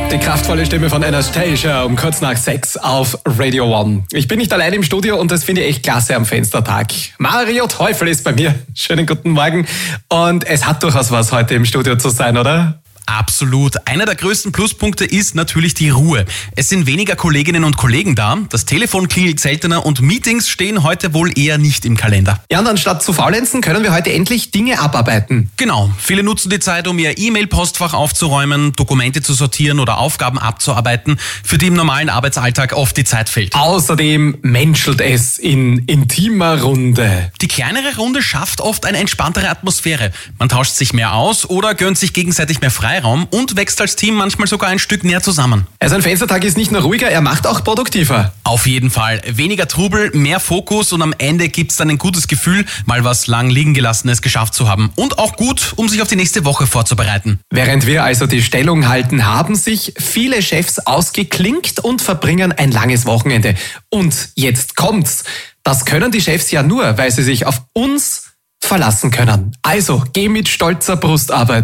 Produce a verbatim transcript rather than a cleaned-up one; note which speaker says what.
Speaker 1: Die kraftvolle Stimme von Anastasia um kurz nach sechs auf Radio One. Ich bin nicht allein im Studio und das finde ich echt klasse am Fenstertag. Mario Teufel ist bei mir. Schönen guten Morgen. Und es hat durchaus was, heute im Studio zu sein, oder?
Speaker 2: Absolut. Einer der größten Pluspunkte ist natürlich die Ruhe. Es sind weniger Kolleginnen und Kollegen da, das Telefon klingelt seltener und Meetings stehen heute wohl eher nicht im Kalender.
Speaker 1: Ja, und anstatt zu faulenzen, können wir heute endlich Dinge abarbeiten.
Speaker 2: Genau. Viele nutzen die Zeit, um ihr E-Mail-Postfach aufzuräumen, Dokumente zu sortieren oder Aufgaben abzuarbeiten, für die im normalen Arbeitsalltag oft die Zeit fehlt.
Speaker 1: Außerdem menschelt es in intimer Runde.
Speaker 2: Die kleinere Runde schafft oft eine entspanntere Atmosphäre. Man tauscht sich mehr aus oder gönnt sich gegenseitig mehr Freiraum und wächst als Team manchmal sogar ein Stück näher zusammen.
Speaker 1: Also ein Fenstertag ist nicht nur ruhiger, er macht auch produktiver.
Speaker 2: Auf jeden Fall. Weniger Trubel, mehr Fokus und am Ende gibt's dann ein gutes Gefühl, mal was lang liegen gelassenes geschafft zu haben. Und auch gut, um sich auf die nächste Woche vorzubereiten.
Speaker 1: Während wir also die Stellung halten, haben sich viele Chefs ausgeklinkt und verbringen ein langes Wochenende. Und jetzt kommt's. Das können die Chefs ja nur, weil sie sich auf uns verlassen können. Also, geh mit stolzer Brust arbeiten.